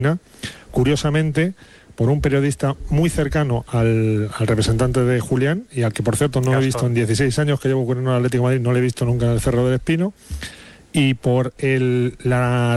curiosamente, por un periodista muy cercano al representante de Julián, y al que, por cierto, no he visto en 16 años que llevo con el Atlético de Madrid, no le he visto nunca en el Cerro del Espino, y por la